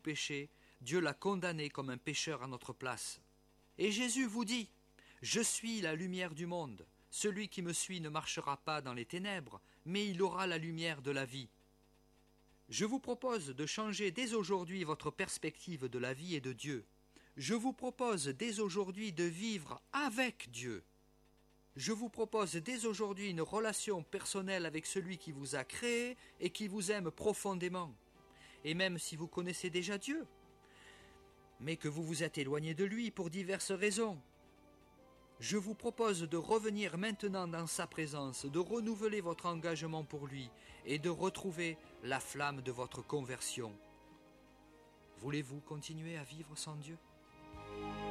péché, Dieu l'a condamné comme un pécheur à notre place. Et Jésus vous dit, « Je suis la lumière du monde. Celui qui me suit ne marchera pas dans les ténèbres, mais il aura la lumière de la vie. » Je vous propose de changer dès aujourd'hui votre perspective de la vie et de Dieu. Je vous propose dès aujourd'hui de vivre avec Dieu. Je vous propose dès aujourd'hui une relation personnelle avec celui qui vous a créé et qui vous aime profondément. Et même si vous connaissez déjà Dieu, mais que vous vous êtes éloigné de lui pour diverses raisons, je vous propose de revenir maintenant dans sa présence, de renouveler votre engagement pour lui et de retrouver la flamme de votre conversion. Voulez-vous continuer à vivre sans Dieu ?